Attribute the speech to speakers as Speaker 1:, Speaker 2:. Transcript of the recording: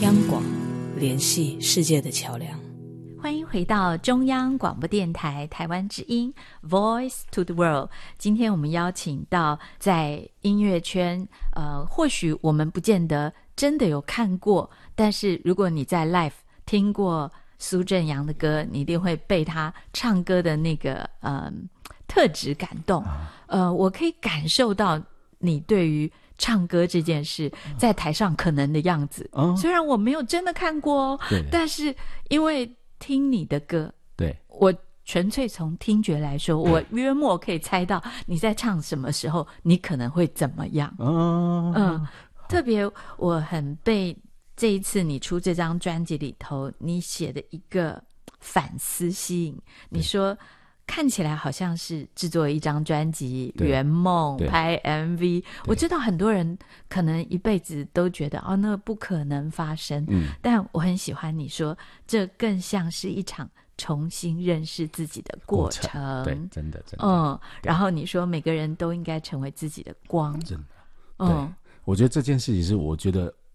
Speaker 1: 央广，联系世界的桥梁。
Speaker 2: 欢迎回到中央广播电台台湾之音 Voice to the World。 今天我们邀请到在音乐圈或许我们不见得真的有看过，但是如果你在 live 听过苏正阳的歌，你一定会被他唱歌的那个特质感动。我可以感受到你对于唱歌这件事在台上可能的样子。虽然我没有真的看过但是因为听你的歌，对，我纯粹从听觉来说，我约莫可以猜到你在唱什么时候你可能会怎么样。特别我很被这一次你出这张专辑里头你写的一个反思吸引。你说看起来好像是制作一张专辑圆梦拍 MV， 我知道很多人可能一辈子都觉得那不可能发生，但我很喜欢你说这更像是一场重新认识自己的过程。
Speaker 3: 对，真的
Speaker 2: 然后你说每个人都应该成为自己的光。
Speaker 3: 真的，对，我觉得这件事情是我觉得